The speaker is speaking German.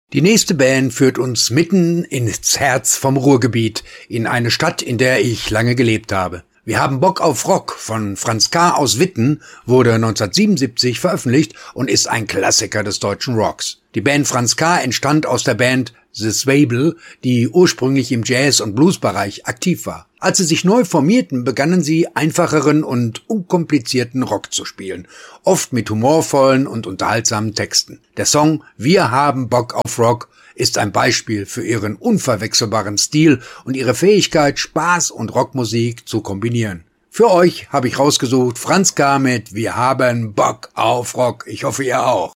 Die nächste Band führt uns mitten ins Herz vom Ruhrgebiet, in eine Stadt, in der ich lange gelebt habe. Wir haben Bock auf Rock von Franz K. aus Witten, wurde 1977 veröffentlicht und ist ein Klassiker des deutschen Rocks. Die Band Franz K. entstand aus der Band The Swable, die ursprünglich im Jazz- und Bluesbereich aktiv war. Als sie sich neu formierten, begannen sie einfacheren und unkomplizierten Rock zu spielen, oft mit humorvollen und unterhaltsamen Texten. Der Song Wir haben Bock auf Rock ist ein Beispiel für ihren unverwechselbaren Stil und ihre Fähigkeit, Spaß und Rockmusik zu kombinieren. Für euch habe ich rausgesucht Franz K. mit Wir haben Bock auf Rock. Ich hoffe, ihr auch.